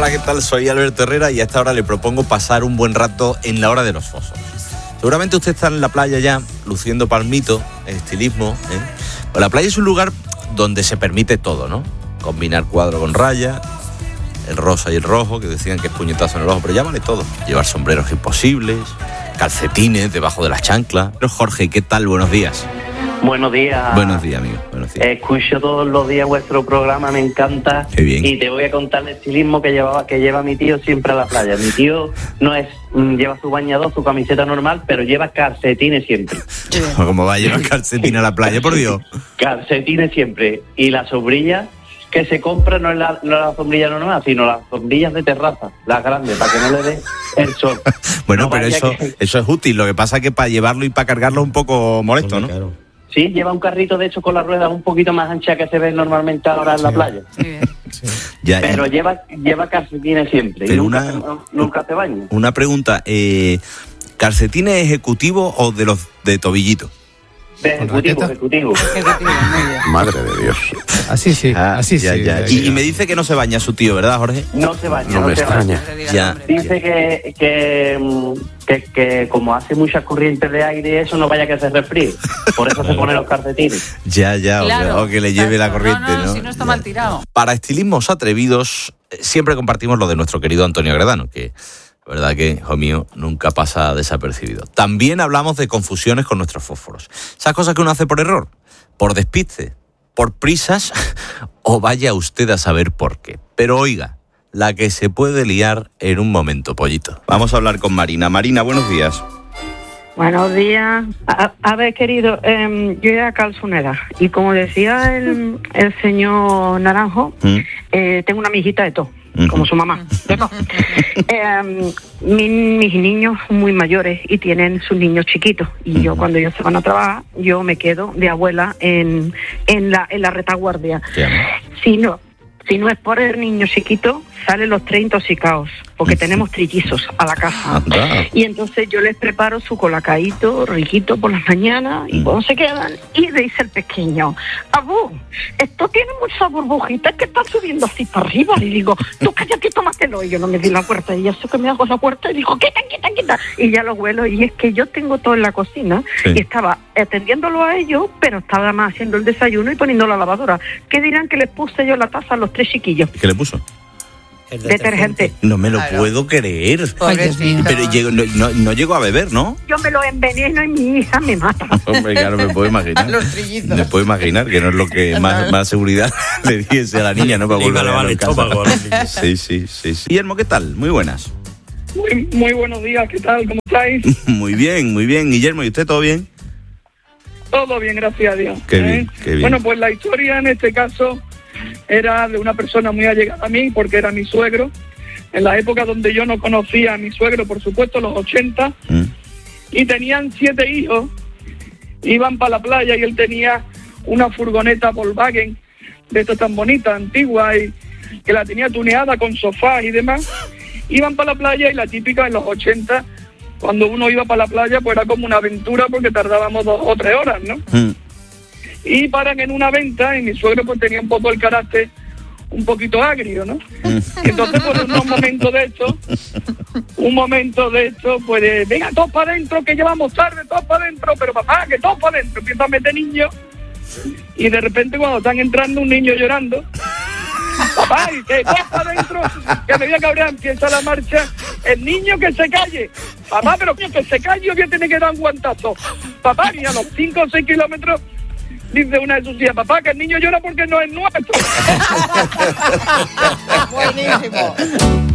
Hola, ¿qué tal? Soy Alberto Herrera y a esta hora le propongo pasar un buen rato en la hora de los fósforos. Seguramente usted está en la playa ya, luciendo palmito, estilismo, ¿eh? Pues la playa es un lugar donde se permite todo, ¿no? Combinar cuadro con raya, el rosa y el rojo, que decían que es puñetazo en el ojo, pero ya vale todo. Llevar sombreros imposibles, calcetines debajo de las chanclas. Pero Jorge, ¿qué tal? Buenos días. Buenos días. Buenos días, amigo. Buenos días. Escucho todos los días vuestro programa, me encanta. Qué bien. Y te voy a contar el estilismo que lleva mi tío siempre a la playa. Mi tío no es lleva su bañador, su camiseta normal, pero lleva calcetines siempre. ¿Cómo va a llevar calcetines a la playa, por Dios? Calcetines siempre. Y la sombrilla que se compra no es la sombrilla normal, sino las sombrillas de terraza, las grandes, para que no le dé el sol. Bueno, no, pero eso es útil. Lo que pasa es que para llevarlo y para cargarlo es un poco molesto, ¿no? Claro. Sí, lleva un carrito de hecho con las ruedas un poquito más anchas que se ven normalmente ahora en la playa. Sí. Ya, pero lleva calcetines siempre. Pero y nunca se baña. Una pregunta, ¿calcetines ejecutivos o de los de tobillito? De ejecutivo. Madre de Dios. Así sí, así ya, sí. Ya. Y me dice que no se baña su tío, ¿verdad, Jorge? No se baña. No me extraña. Ya. Dice que como hace muchas corrientes de aire, eso no vaya que se resfríe. Por eso se pone los calcetines. Ya, Claro, o que le lleve la corriente, ¿no? Si no está mal tirado. Para estilismos atrevidos, siempre compartimos lo de nuestro querido Antonio Agredano, que la verdad que, hijo mío, nunca pasa desapercibido. También hablamos de confusiones con nuestros fósforos. Esas cosas que uno hace por error, por despiste, por prisas, o vaya usted a saber por qué. Pero oiga, la que se puede liar en un momento, pollito. Vamos a hablar con Marina. Marina, buenos días. Buenos días. A ver, querido, yo era calzonera y como decía el señor Naranjo, tengo una mijita de todo. Como su mamá. Mis niños son muy mayores y tienen sus niños chiquitos. Y yo, cuando ellos se van a trabajar, yo me quedo de abuela en la retaguardia. Si no es por el niño chiquito, salen los 3 intoxicados, porque tenemos trillizos a la casa. Y entonces yo les preparo su colacaíto riquito por las mañanas, y cuando se quedan, y le dice el pequeño: Abu, esto tiene muchas burbujitas que están subiendo así para arriba. Y digo: tú cállate, tómatelo. Y yo no me di la puerta, y ya sé que me hago la puerta, y digo: quita. Y ya lo huelo, y es que yo tengo todo en la cocina, y estaba atendiéndolo a ellos, pero estaba más haciendo el desayuno y poniendo la lavadora. ¿Qué dirán que les puse yo la taza a los 3 chiquillos? ¿Qué le puso? Detergente. No me lo puedo creer. Pobrecito. Pero no llegó a beber, ¿no? Yo me lo enveneno y mi hija me mata. Hombre, claro, me puedo imaginar. Los trillizos. Me puedo imaginar que no es lo que más seguridad le diese a la niña, ¿no? Para volver a lavar el estómago. Sí. Guillermo, ¿qué tal? Muy buenas. Muy buenos días, ¿qué tal? ¿Cómo estáis? Muy bien. Guillermo, ¿y usted todo bien? Todo bien, gracias a Dios. Qué bien. Bueno, pues la historia en este caso era de una persona muy allegada a mí, porque era mi suegro. En la época donde yo no conocía a mi suegro, por supuesto, los 80, y tenían 7 hijos, iban para la playa y él tenía una furgoneta Volkswagen, de estas tan bonitas, antigua, y que la tenía tuneada con sofás y demás. Iban para la playa y la típica en los 80, cuando uno iba para la playa, pues era como una aventura porque tardábamos 2 o 3 horas, ¿no? Y paran en una venta y mi suegro pues tenía un poco el carácter un poquito agrio, ¿no? Y entonces por un momento de esto, pues venga, todos para adentro, que llevamos tarde, todos para adentro, pero papá, que todos para adentro, empieza a meter niños, y de repente cuando están entrando un niño llorando, papá, y que todos para adentro, que me voy a cabrear, empieza la marcha, el niño que se calle, papá, pero que se calle o que tiene que dar un guantazo, papá, y a los 5 o 6 kilómetros, dice una de sus hijas: papá, que el niño llora porque no es nuestro. Buenísimo.